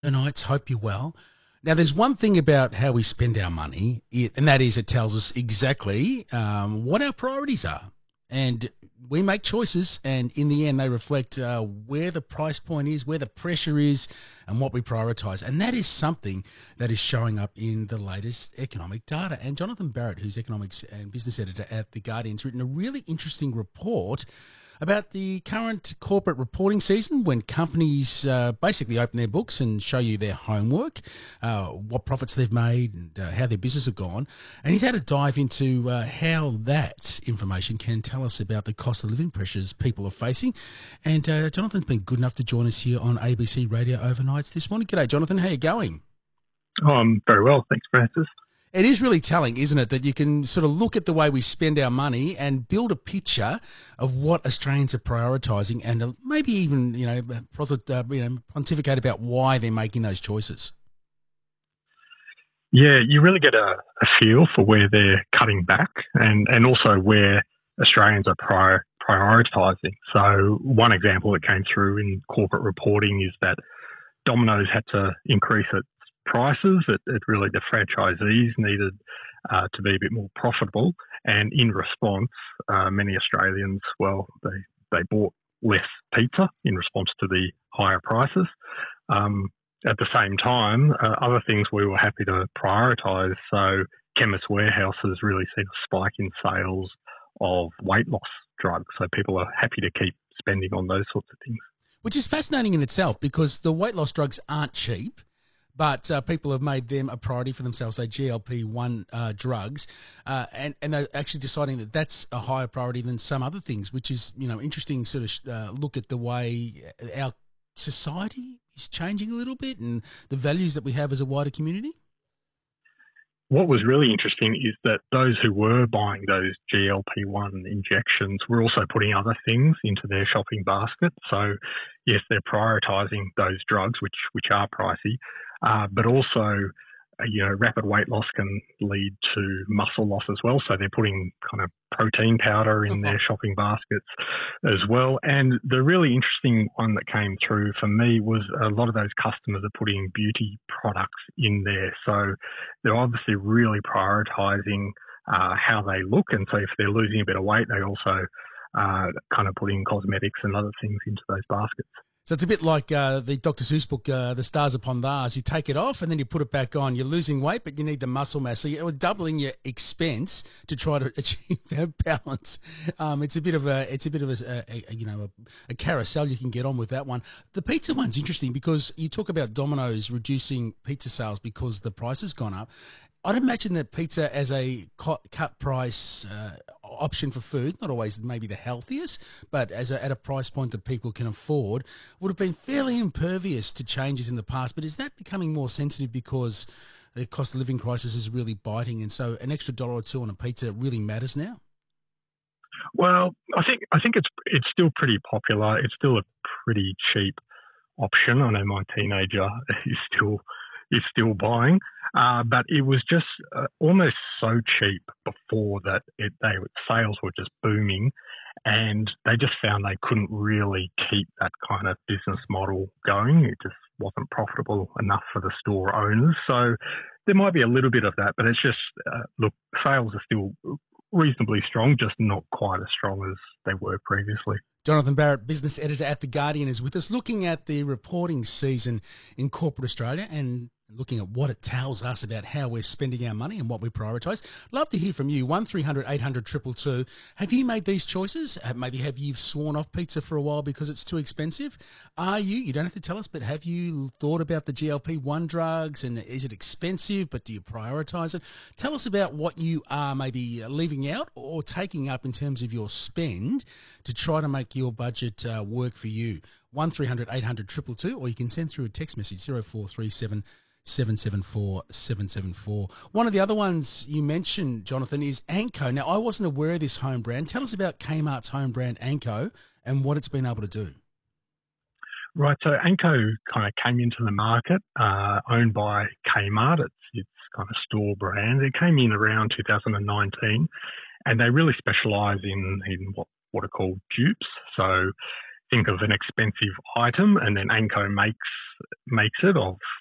Nights, hope you're well. Now, there's one thing about how we spend our money, and that is it tells us exactly what our priorities are. And we make choices, and in the end, they reflect where the price point is, where the pressure is, and what we prioritise. And that is something that is showing up in the latest economic data. And Jonathan Barrett, who's economics and business editor at The Guardian, has written a really interesting report about the current corporate reporting season when companies basically open their books and show you their homework, what profits they've made and how their business have gone. And he's had to dive into how that information can tell us about the cost of living pressures people are facing. And Jonathan's been good enough to join us here on ABC Radio Overnights this morning. G'day, Jonathan. How are you going? Oh, I'm very well. Thanks, Francis. It is really telling, isn't it, that you can sort of look at the way we spend our money and build a picture of what Australians are prioritising and maybe even, pontificate about why they're making those choices. Yeah, you really get a feel for where they're cutting back and also where Australians are prioritising. So one example that came through in corporate reporting is that Domino's had to increase its prices. It really, the franchisees needed to be a bit more profitable, and in response, many Australians, they bought less pizza in response to the higher prices. At the same time, other things we were happy to prioritise. So Chemist Warehouse has really seen a spike in sales of weight loss drugs. So people are happy to keep spending on those sorts of things. Which is fascinating in itself because the weight loss drugs aren't cheap. But people have made them a priority for themselves, say GLP-1 drugs, and they're actually deciding that that's a higher priority than some other things, which is, interesting sort of look at the way our society is changing a little bit and the values that we have as a wider community. What was really interesting is that those who were buying those GLP-1 injections were also putting other things into their shopping basket. So, yes, they're prioritising those drugs, which are pricey, but also, rapid weight loss can lead to muscle loss as well. So they're putting kind of protein powder in their shopping baskets as well. And the really interesting one that came through for me was a lot of those customers are putting beauty products in there. So they're obviously really prioritising how they look. And so if they're losing a bit of weight, they also kind of putting cosmetics and other things into those baskets. So it's a bit like the Dr. Seuss book, The Stars Upon the Stars. You take it off and then you put it back on. You're losing weight, but you need the muscle mass. So you're doubling your expense to try to achieve that balance. It's a bit of a carousel you can get on with that one. The pizza one's interesting because you talk about Domino's reducing pizza sales because the price has gone up. I'd imagine that pizza as a cut price option for food, not always maybe the healthiest, but at a price point that people can afford, would have been fairly impervious to changes in the past. But is that becoming more sensitive because the cost of living crisis is really biting, and so an extra $1 or $2 on a pizza really matters now? Well, I think it's still pretty popular. It's still a pretty cheap option. I know my teenager is still buying. But it was just almost so cheap before that sales were just booming, and they just found they couldn't really keep that kind of business model going. It just wasn't profitable enough for the store owners. So there might be a little bit of that, but it's just, sales are still reasonably strong, just not quite as strong as they were previously. Jonathan Barrett, business editor at The Guardian, is with us looking at the reporting season in corporate Australia and looking at what it tells us about how we're spending our money and what we prioritise. Love to hear from you. 1300 800 222. Have you made these choices? Maybe have you sworn off pizza for a while because it's too expensive? You don't have to tell us, but have you thought about the GLP-1 drugs and is it expensive, but do you prioritise it? Tell us about what you are maybe leaving out or taking up in terms of your spend to try to make your budget work for you. 1300 800 222, or you can send through a text message 0437 774 774. One of the other ones you mentioned, Jonathan, is Anko. Now, I wasn't aware of this home brand. Tell us about Kmart's home brand Anko and what it's been able to do. Right, so Anko kind of came into the market, owned by Kmart. It's kind of store brand. It came in around 2019, and they really specialise in what are called dupes. So think of an expensive item, and then Anko makes it of